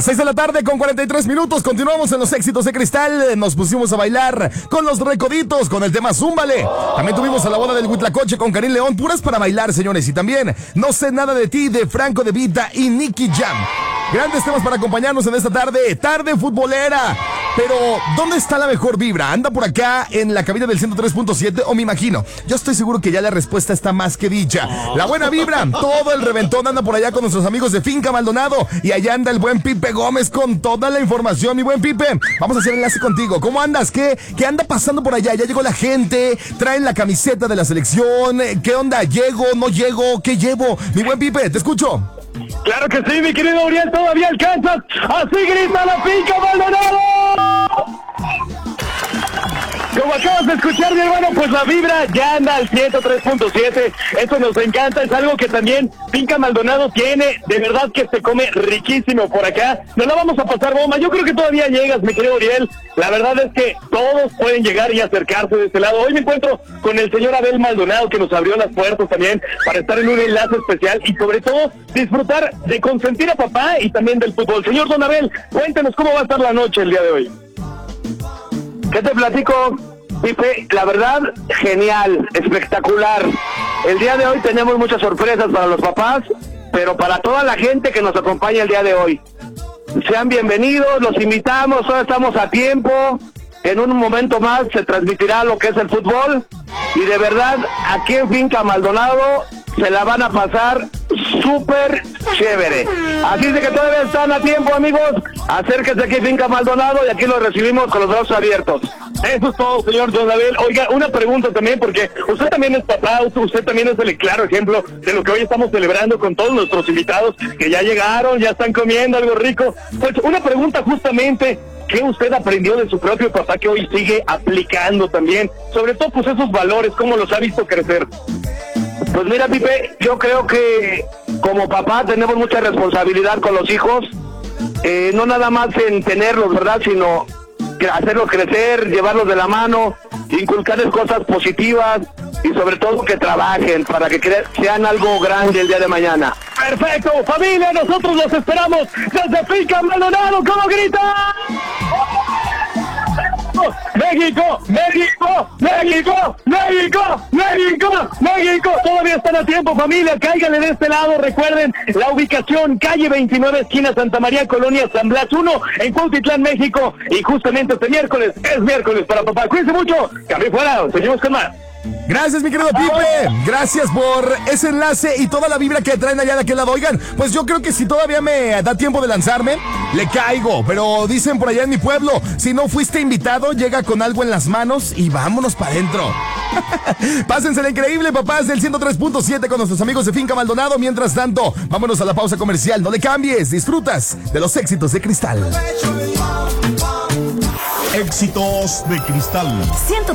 Las 6 de la tarde con 43 minutos. Continuamos en los éxitos de Cristal. Nos pusimos a bailar con los Recoditos, con el tema Zúmbale. También tuvimos a la boda del Huitlacoche con Karim León. Puras para bailar, señores. Y también No sé nada de ti, de Franco De Vita y Nicky Jam. Grandes temas para acompañarnos en esta tarde futbolera. Pero, ¿dónde está la mejor vibra? ¿Anda por acá en la cabina del 103.7 o me imagino? Yo estoy seguro que ya la respuesta está más que dicha. La buena vibra, todo el reventón anda por allá con nuestros amigos de Finca Maldonado. Y allá anda el buen Pipe Gómez con toda la información. Mi buen Pipe, vamos a hacer enlace contigo. ¿Cómo andas? ¿Qué anda pasando por allá? ¿Ya llegó la gente? ¿Traen la camiseta de la selección? ¿Qué onda? ¿Llego? ¿No llego? ¿Qué llevo? Mi buen Pipe, te escucho. Claro que sí, mi querido Uriel, todavía alcanzas. Así grita la Finca Maldonado. Como acabas de escuchar, mi hermano, pues la vibra ya anda al 103.7. Eso nos encanta, es algo que también Finca Maldonado tiene. De verdad que se come riquísimo por acá. Nos la vamos a pasar bomba. Yo creo que todavía llegas, mi querido Uriel. La verdad es que todos pueden llegar y acercarse de este lado. Hoy me encuentro con el señor Abel Maldonado, que nos abrió las puertas también para estar en un enlace especial y sobre todo disfrutar de consentir a papá y también del fútbol. Señor Don Abel, cuéntenos cómo va a estar la noche el día de hoy. ¿Qué te platico, Pipe? La verdad, genial, espectacular. El día de hoy tenemos muchas sorpresas para los papás, pero para toda la gente que nos acompaña el día de hoy. Sean bienvenidos, los invitamos, todavía estamos a tiempo. En un momento más se transmitirá lo que es el fútbol. Y de verdad, aquí en Finca Maldonado se la van a pasar súper chévere. Así de que todavía están a tiempo, amigos. Acérquense aquí a Finca Maldonado y aquí los recibimos con los brazos abiertos. Eso es todo, señor Don Abel. Oiga, una pregunta también, porque usted también es papá, usted también es el claro ejemplo de lo que hoy estamos celebrando con todos nuestros invitados que ya llegaron, ya están comiendo algo rico. Pues una pregunta justamente, ¿qué usted aprendió de su propio papá que hoy sigue aplicando también? Sobre todo, pues esos valores, ¿cómo los ha visto crecer? Pues mira, Pipe, yo creo que como papá tenemos mucha responsabilidad con los hijos, no nada más en tenerlos, ¿verdad?, sino hacerlos crecer, llevarlos de la mano, inculcarles cosas positivas y sobre todo que trabajen para que sean algo grande el día de mañana. Perfecto, familia, nosotros los esperamos desde Finca Maldonado. ¿Cómo grita? México, México, México, México, México, México. Todavía están a tiempo, familia, cáiganle de este lado. Recuerden la ubicación, calle 29, esquina Santa María, Colonia San Blas 1, en Cuautitlán, México. Y justamente este miércoles es miércoles para papá. Cuídense mucho, cambio fuera, seguimos con más. Gracias, mi querido Pipe. Gracias por ese enlace y toda la vibra que traen allá de aquel lado. Oigan, pues yo creo que si todavía me da tiempo de lanzarme, le caigo. Pero dicen por allá en mi pueblo, si no fuiste invitado, llega con algo en las manos y vámonos para adentro. Pásensela increíble, papás del 103.7 con nuestros amigos de Finca Maldonado. Mientras tanto, vámonos a la pausa comercial. No le cambies, disfrutas de los éxitos de Cristal. Éxitos de Cristal.